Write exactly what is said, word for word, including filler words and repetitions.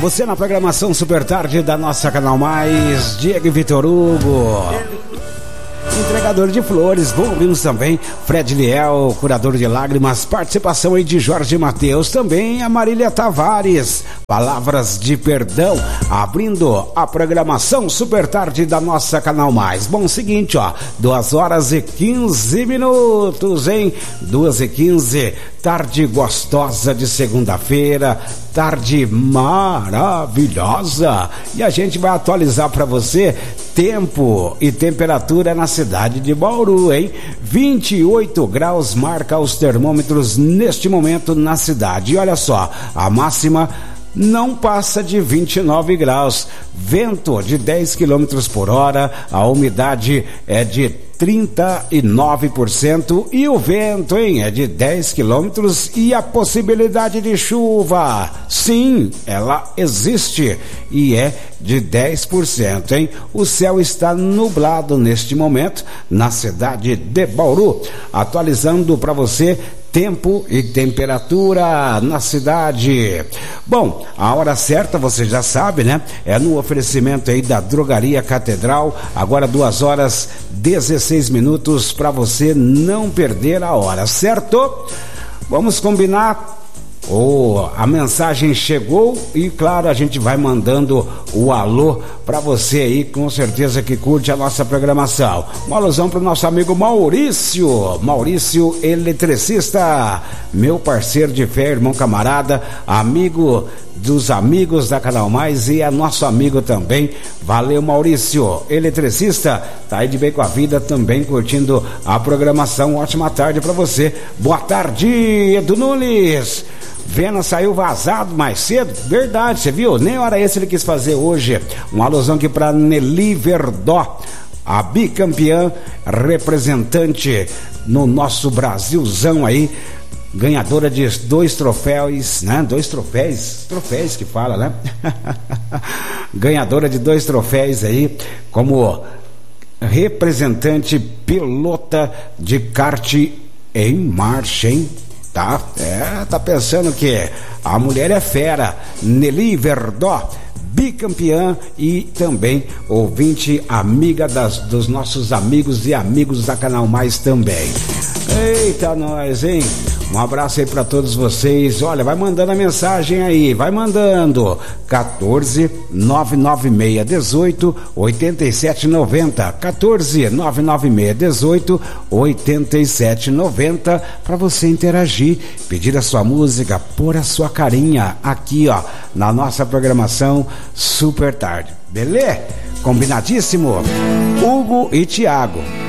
você na programação Super Tarde da nossa Canal Mais, Diego e Vitor Hugo. Entregador de flores, ouvimos também Fred Liel, curador de lágrimas, participação aí de Jorge Mateus, também a Marília Tavares, palavras de perdão, abrindo a programação Super Tarde da nossa Canal Mais. Bom, seguinte, ó, duas horas e quinze minutos, hein? duas e quinze, tarde gostosa de segunda-feira, tarde maravilhosa, e a gente vai atualizar para você tempo e temperatura na cidade de Bauru, hein? vinte e oito graus marca os termômetros neste momento na cidade. E olha só, a máxima não passa de vinte e nove graus, vento de dez quilômetros por hora, a umidade é de trinta e nove por cento e o vento, hein, é de dez quilômetros e a possibilidade de chuva, sim, ela existe e é de dez por cento, hein? O céu está nublado neste momento na cidade de Bauru. Atualizando para você tempo e temperatura na cidade. Bom, a hora certa você já sabe, né? É no oferecimento aí da Drogaria Catedral. Agora duas horas dezesseis minutos para você não perder a hora, certo? Vamos combinar. Oh, a mensagem chegou e claro, a gente vai mandando o alô para você aí, com certeza que curte a nossa programação. Uma alusão para o nosso amigo Maurício, Maurício eletricista, meu parceiro de fé, irmão camarada, amigo dos amigos da Canal Mais e é nosso amigo também. Valeu, Maurício, eletricista, tá aí de bem com a vida também, curtindo a programação. Ótima tarde para você. Boa tarde, Edu Nunes. Vena saiu vazado mais cedo, verdade, você viu? Nem hora esse ele quis fazer hoje. Uma alusão aqui para Nelly Verdó, a bicampeã representante no nosso Brasilzão aí, ganhadora de dois troféus, né? Dois troféus, troféus que fala, né? Ganhadora de dois troféus aí, como representante pilota de kart em marcha, hein? Tá, é, tá pensando que a mulher é fera. Nelly Verdó, bicampeã e também ouvinte, amiga das, dos nossos amigos e amigos da Canal Mais também. Eita, nós, hein? Um abraço aí pra todos vocês. Olha, vai mandando a mensagem aí, vai mandando. quatorze, nove nove seis, dezoito, oitenta e sete noventa. quatorze, nove nove seis, dezoito, oitenta e sete noventa. Pra você interagir, pedir a sua música, pôr a sua carinha aqui, ó, na nossa programação Super Tarde. Beleza? Combinadíssimo? Hugo e Thiago.